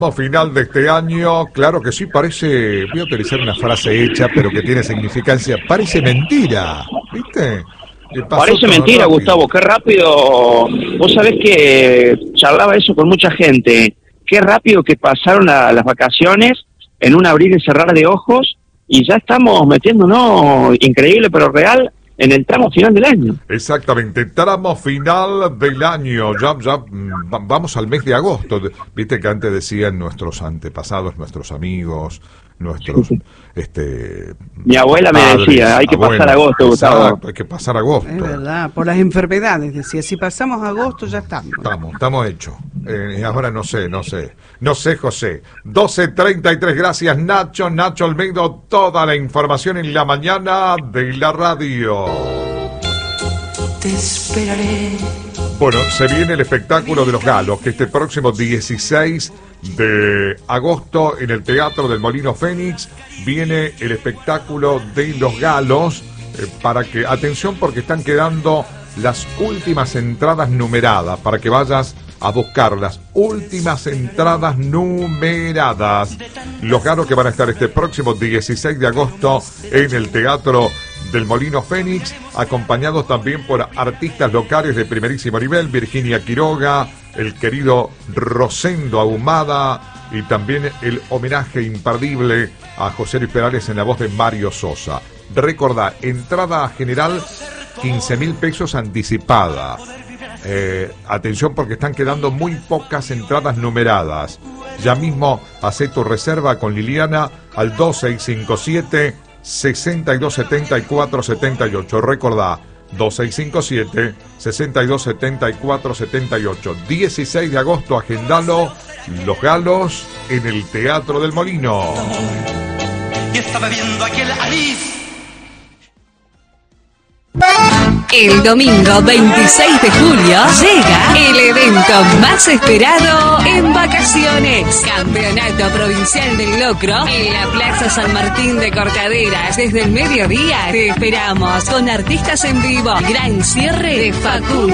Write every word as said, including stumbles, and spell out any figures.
Final de este año, claro que sí, parece, voy a utilizar una frase hecha, pero que tiene significancia, parece mentira, ¿viste? Parece mentira, rápido. Gustavo, qué rápido, vos sabés que charlaba eso con mucha gente, qué rápido que pasaron a las vacaciones en un abrir y cerrar de ojos y ya estamos metiéndonos, increíble pero real, en el tramo final del año. Exactamente, tramo final del año, ya, ya vamos al mes de agosto. Viste que antes decían nuestros antepasados, nuestros amigos, nuestros... este Mi abuela padres, me decía, hay que abuelos, pasar agosto, Gustavo. Exacto, hay que pasar agosto. Es verdad, por las enfermedades, decía, si pasamos agosto ya estamos. Estamos, estamos hechos. Eh, ahora no sé, no sé. No sé, José. doce treinta y tres, gracias Nacho, Nacho Almeida, toda la información en la mañana de la radio. Te esperaré. Bueno, se viene el espectáculo de los galos, que este próximo dieciséis de agosto en el Teatro del Molino Fénix viene el espectáculo de los galos, eh, para que, atención porque están quedando las últimas entradas numeradas, para que vayas a buscar las últimas entradas numeradas. Los galos que van a estar este próximo dieciséis de agosto en el Teatro del Molino Fénix, acompañados también por artistas locales de primerísimo nivel, Virginia Quiroga, el querido Rosendo Ahumada y también el homenaje imperdible a José Luis Perales en la voz de Mario Sosa. Recordá, entrada general quince mil pesos anticipada. Eh, atención porque están quedando muy pocas entradas numeradas. Ya mismo hacé tu reserva con Liliana al dos seis cinco siete, seis dos siete cuatro siete ocho. Recordá, dos seis cinco siete, seis dos siete cuatro siete ocho. dieciséis de agosto, agendalo, los galos en el Teatro del Molino. Y estaba viendo aquel anís. El domingo veintiséis de julio llega el evento más esperado en vacaciones. Campeonato Provincial del Locro en la Plaza San Martín de Cortaderas. Desde el mediodía te esperamos con artistas en vivo. Gran cierre de Facundo.